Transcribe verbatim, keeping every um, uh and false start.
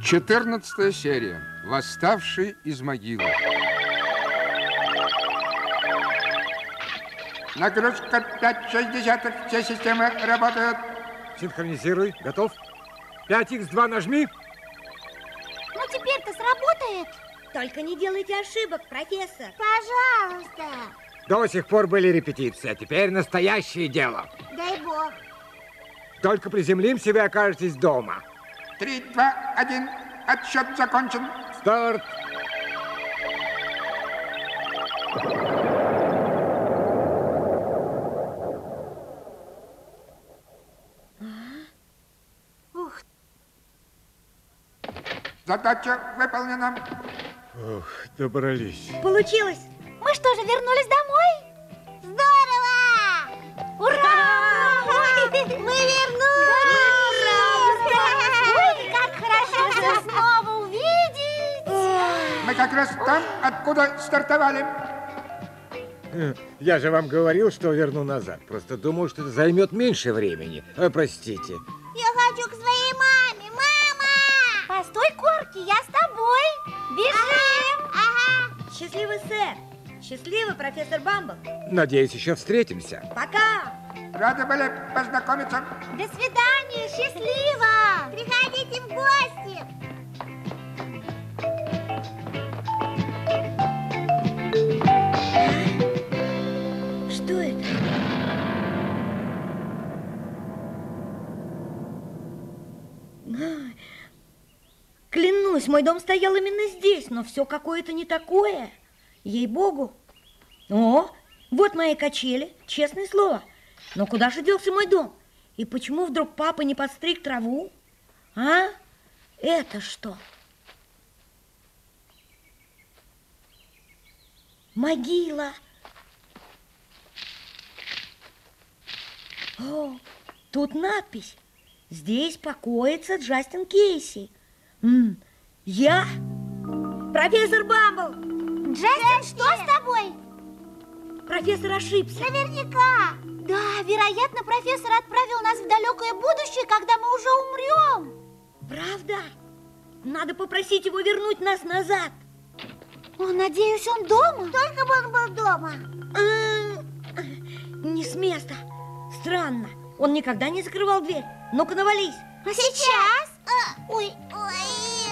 Четырнадцатая серия. Восставший из могилы. Нагрузка пять шестьдесят. Все системы работают. Синхронизируй. Готов? пять икс два нажми. Ну, теперь-то сработает. Только не делайте ошибок, профессор. Пожалуйста. До сих пор были репетиции, а теперь настоящее дело. Дай бог. Только приземлимся, вы окажетесь дома. Три, два, один. Отсчет закончен. Старт. Ух. Задача выполнена. Ух, добрались. Получилось. Мы что же, вернулись домой? Здорово! Ура! Мы вернулись! Ой, как хорошо, что снова увидеть! Мы как раз там, откуда стартовали. Я же вам говорил, что верну назад. Просто думал, что это займет меньше времени. Ой, простите. Я хочу к своей маме! Мама! Постой, Корки, я с тобой! Бежим! Ага! Счастливый, сэр. Счастливый, профессор Бамбл. Надеюсь, еще встретимся. Пока. Рады были познакомиться. До свидания! Счастливо! Приходите в гости! Что это? Ай, клянусь, мой дом стоял именно здесь, но все какое-то не такое. Ей-богу. О, вот мои качели, честное слово. Но куда же делся мой дом? И почему вдруг папа не подстриг траву? А? Это что? Могила. О, тут надпись. Здесь покоится Джастин Кейси. М, я? Профессор Бамбл! Джастин, что с тобой? Профессор ошибся. Наверняка. Да, вероятно, профессор отправил нас в далекое будущее, когда мы уже умрем. Правда? Надо попросить его вернуть нас назад. О, надеюсь, он дома? Только бы он был дома. А, не с места. Странно. Он никогда не закрывал дверь. Ну-ка, навались. А сейчас? А, ой,